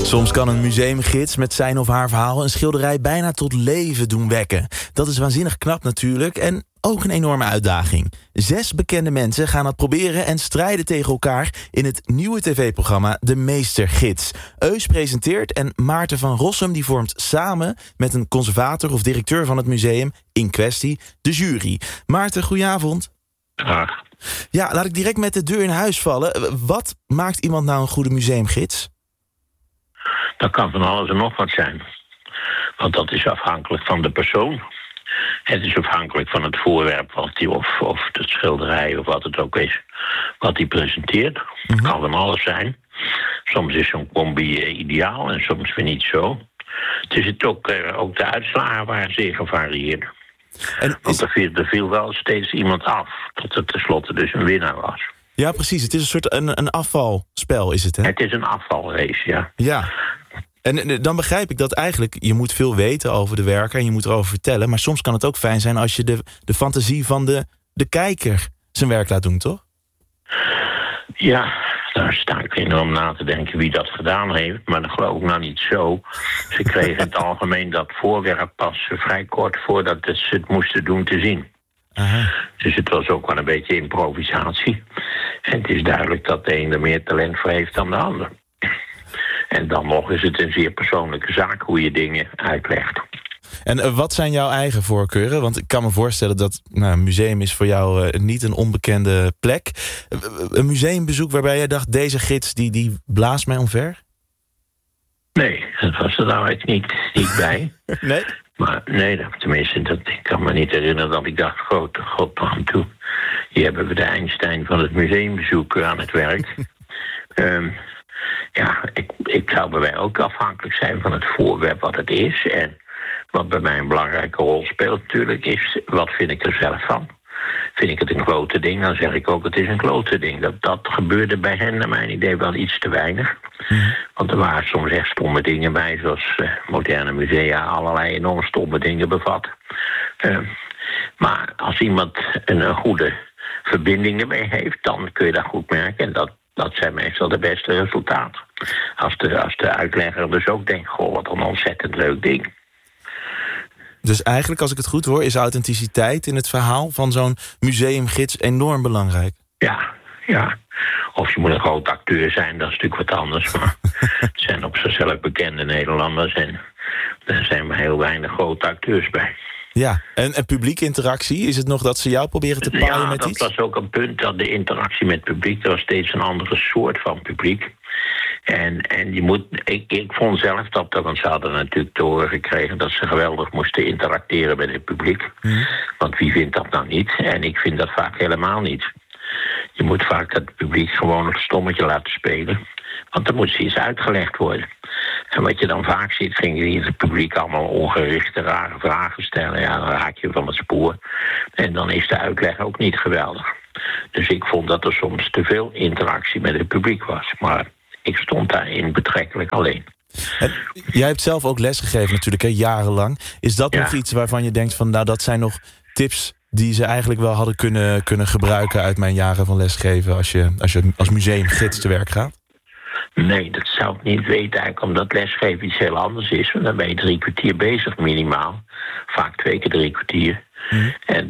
Soms kan een museumgids met zijn of haar verhaal een schilderij bijna tot leven doen wekken. Dat is waanzinnig knap natuurlijk en ook een enorme uitdaging. 6 bekende mensen gaan dat proberen en strijden tegen elkaar in het nieuwe tv-programma De Meestergids. Eus presenteert en Maarten van Rossum die vormt samen met een conservator of directeur van het museum in kwestie de jury. Maarten, goedenavond. Graag. Ja, laat ik direct met de deur in huis vallen. Wat maakt iemand nou een goede museumgids? Dat kan van alles en nog wat zijn. Want dat is afhankelijk van de persoon. Het is afhankelijk van het voorwerp wat die, of het schilderij of wat het ook is, wat hij presenteert. Het kan van alles zijn. Soms is zo'n combi ideaal en soms weer niet zo. Het is het ook de uitslagen waren zeer gevarieerd. Want er viel wel steeds iemand af, tot het tenslotte dus een winnaar was. Ja, precies. Het is een soort een afvalspel, is het, hè? Het is een afvalrace, ja. Ja. En dan begrijp ik dat eigenlijk je moet veel weten over de werken en je moet erover vertellen. Maar soms kan het ook fijn zijn als je de fantasie van de kijker zijn werk laat doen, toch? Ja, daar sta ik enorm na te denken wie dat gedaan heeft. Maar dat geloof ik nou niet zo. Ze kregen in het algemeen dat voorwerp pas vrij kort voordat ze het moesten doen te zien. Aha. Dus het was ook wel een beetje improvisatie. En het is duidelijk dat de een er meer talent voor heeft dan de ander. En dan nog is het een zeer persoonlijke zaak hoe je dingen uitlegt. En wat zijn jouw eigen voorkeuren? Want ik kan me voorstellen dat een museum is voor jou niet een onbekende plek. Een museumbezoek waarbij jij dacht, deze gids die blaast mij omver? Nee, dat was er nou eigenlijk niet bij. Nee? Maar nee, tenminste, ik kan me niet herinneren dat ik dacht, god aan toe. Hier hebben we de Einstein van het museumbezoek aan het werk. Ja, ik zou bij mij ook afhankelijk zijn van het voorwerp wat het is. En wat bij mij een belangrijke rol speelt natuurlijk is, wat vind ik er zelf van? Vind ik het een klote ding, dan zeg ik ook het is een klote ding. Dat gebeurde bij hen naar mijn idee wel iets te weinig. Want er waren soms echt stomme dingen bij, zoals moderne musea allerlei enorm stomme dingen bevat. Maar als iemand een goede verbinding ermee heeft, dan kun je dat goed merken. En dat zijn meestal de beste resultaten. Als de uitlegger dus ook denkt, goh, wat een ontzettend leuk ding. Dus eigenlijk, als ik het goed hoor, is authenticiteit in het verhaal van zo'n museumgids enorm belangrijk. Ja. Of je moet een groot acteur zijn, dat is natuurlijk wat anders. Maar het zijn op zichzelf bekende Nederlanders en er zijn maar heel weinig grote acteurs bij. Ja, en publieke interactie, is het nog dat ze jou proberen te paaien met iets? Ja, dat was ook een punt, dat de interactie met publiek, er was steeds een andere soort van publiek. En je moet, ik vond zelf dat, want ze hadden natuurlijk te horen gekregen dat ze geweldig moesten interacteren met het publiek. Want wie vindt dat nou niet? En ik vind dat vaak helemaal niet. Je moet vaak het publiek gewoon een stommetje laten spelen. Want er moet iets uitgelegd worden. En wat je dan vaak ziet, gingen die in het publiek allemaal ongerichte, rare vragen stellen. Ja, dan raak je van het spoor. En dan is de uitleg ook niet geweldig. Dus ik vond dat er soms te veel interactie met het publiek was. Maar ik stond daarin betrekkelijk alleen. En jij hebt zelf ook lesgegeven natuurlijk, hè, jarenlang. Is dat nog iets waarvan je denkt van, nou, dat zijn nog tips die ze eigenlijk wel hadden kunnen gebruiken uit mijn jaren van lesgeven als je als museumgids te werk gaat? Nee, dat zou ik niet weten eigenlijk, omdat lesgeven iets heel anders is. Want dan ben je 3 kwartier bezig minimaal. Vaak 2 keer 3 kwartier. En